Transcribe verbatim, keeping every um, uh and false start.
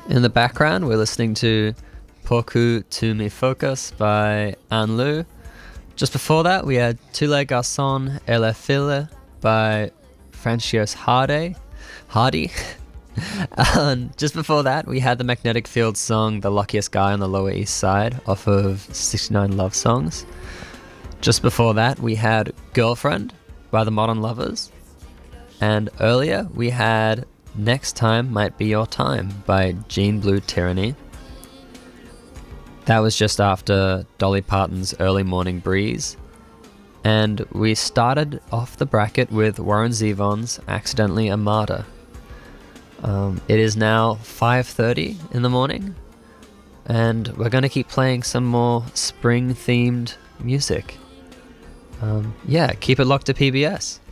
In the background, we're listening to Poku Tu Me Focus by Anne Lu. Just before that, we had Tu les garçons et les filles by Francis Hardy. Hardy. And just before that, we had the Magnetic Fields song The Luckiest Guy on the Lower East Side off of sixty-nine Love Songs. Just before that, we had Girlfriend by the Modern Lovers. And earlier, we had Next Time Might Be Your Time by Jean Blue Tyranny. That was just after Dolly Parton's Early Morning Breeze. And we started off the bracket with Warren Zevon's Accidentally a Martyr. Um, it is now five thirty in the morning, and we're going to keep playing some more spring-themed music. Um, yeah, keep it locked to P B S.